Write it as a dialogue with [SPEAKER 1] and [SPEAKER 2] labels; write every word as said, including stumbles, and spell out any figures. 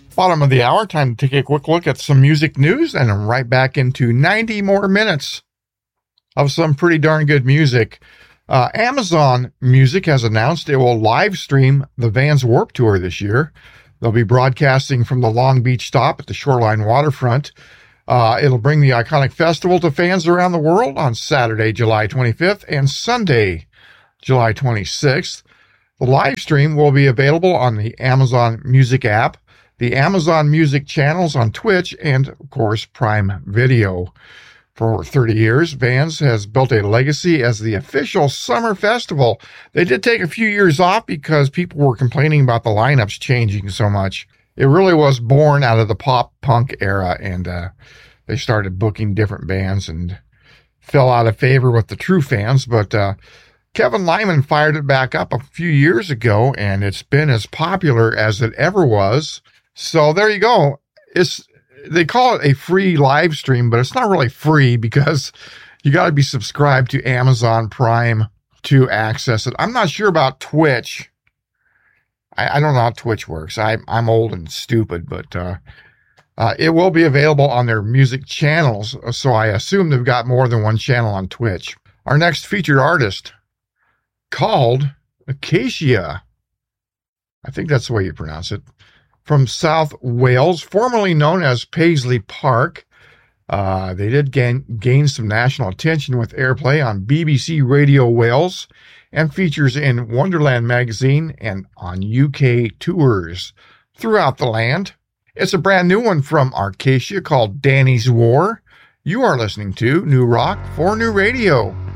[SPEAKER 1] Bottom of the hour, time to take a quick look at some music news, and I'm right back into ninety more minutes of some pretty darn good music. Uh, Amazon Music has announced it will live stream the Vans Warped Tour this year. They'll be broadcasting from the Long Beach stop at the Shoreline Waterfront. Uh, it'll bring the iconic festival to fans around the world on Saturday, July twenty-fifth and Sunday, July twenty-sixth. The live stream will be available on the Amazon Music app, the Amazon Music channels on Twitch, and, of course, Prime Video. For over thirty years, Vans has built a legacy as the official summer festival. They did take a few years off because people were complaining about the lineups changing so much. It really was born out of the pop-punk era, and uh, they started booking different bands and fell out of favor with the true fans, but uh, Kevin Lyman fired it back up a few years ago, and it's been as popular as it ever was. So there you go. It's they call it a free live stream, but it's not really free because you got to be subscribed to Amazon Prime to access it. I'm not sure about Twitch. I, I don't know how Twitch works. I, I'm old and stupid, but uh, uh, it will be available on their music channels. So I assume they've got more than one channel on Twitch. Our next featured artist, called Acacia, I think that's the way you pronounce it, from South Wales, formerly known as Paisley Park. Uh, they did gain, gain some national attention with airplay on B B C Radio Wales and features in Wonderland magazine and on U K tours throughout the land. It's a brand new one from Acacia called Danny's War. You are listening to New Rock for New Radio.